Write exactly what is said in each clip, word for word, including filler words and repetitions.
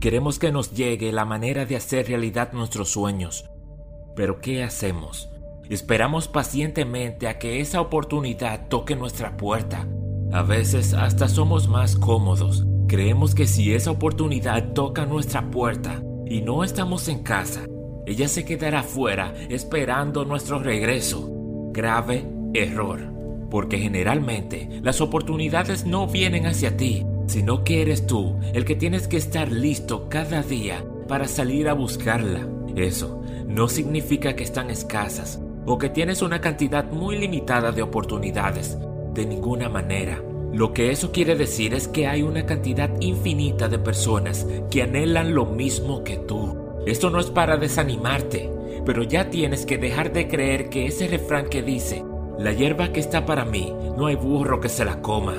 queremos que nos llegue la manera de hacer realidad nuestros sueños. Pero ¿qué hacemos? Esperamos pacientemente a que esa oportunidad toque nuestra puerta. A veces hasta somos más cómodos. Creemos que si esa oportunidad toca nuestra puerta y no estamos en casa, ella se quedará afuera esperando nuestro regreso. Grave error, porque generalmente las oportunidades no vienen hacia ti, sino que eres tú el que tienes que estar listo cada día para salir a buscarla. Eso no significa que están escasas o que tienes una cantidad muy limitada de oportunidades, de ninguna manera. Lo que eso quiere decir es que hay una cantidad infinita de personas que anhelan lo mismo que tú. Esto no es para desanimarte, pero ya tienes que dejar de creer que ese refrán que dice: la hierba que está para mí, no hay burro que se la coma.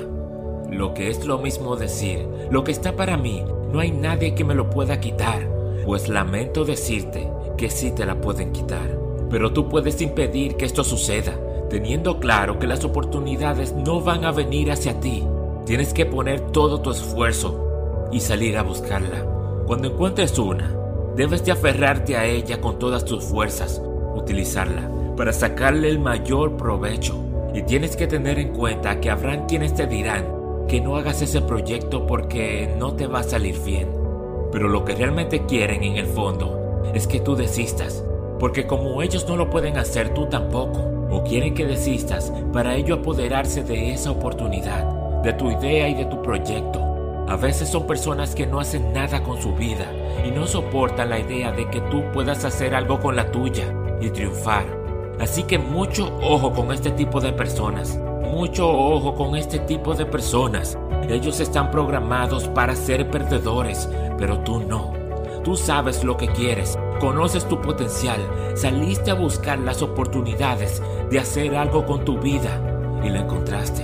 Lo que es lo mismo decir: lo que está para mí, no hay nadie que me lo pueda quitar. Pues lamento decirte que sí te la pueden quitar. Pero tú puedes impedir que esto suceda, teniendo claro que las oportunidades no van a venir hacia ti. Tienes que poner todo tu esfuerzo y salir a buscarla. Cuando encuentres una, debes de aferrarte a ella con todas tus fuerzas, utilizarla para sacarle el mayor provecho. Y tienes que tener en cuenta que habrán quienes te dirán que no hagas ese proyecto porque no te va a salir bien. Pero lo que realmente quieren en el fondo es que tú desistas, porque como ellos no lo pueden hacer, tú tampoco. O quieren que desistas para ello apoderarse de esa oportunidad, de tu idea y de tu proyecto. A veces son personas que no hacen nada con su vida y no soportan la idea de que tú puedas hacer algo con la tuya y triunfar. Así que mucho ojo con este tipo de personas. Mucho ojo con este tipo de personas. Ellos están programados para ser perdedores, pero tú no. Tú sabes lo que quieres, conoces tu potencial, saliste a buscar las oportunidades de hacer algo con tu vida y lo encontraste.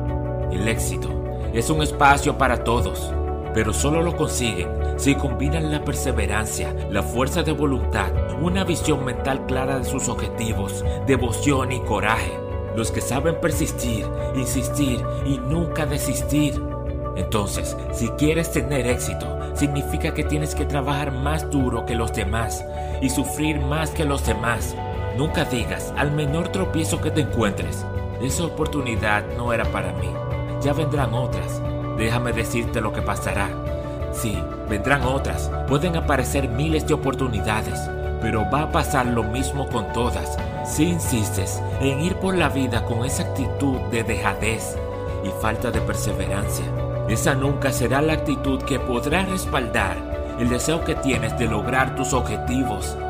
El éxito es un espacio para todos, pero solo lo consiguen si combinan la perseverancia, la fuerza de voluntad, una visión mental clara de sus objetivos, devoción y coraje. Los que saben persistir, insistir y nunca desistir. Entonces, si quieres tener éxito, significa que tienes que trabajar más duro que los demás y sufrir más que los demás. Nunca digas al menor tropiezo que te encuentres: esa oportunidad no era para mí. Ya vendrán otras. Déjame decirte lo que pasará. Sí, vendrán otras. Pueden aparecer miles de oportunidades, pero va a pasar lo mismo con todas. Si insistes en ir por la vida con esa actitud de dejadez y falta de perseverancia, esa nunca será la actitud que podrá respaldar el deseo que tienes de lograr tus objetivos.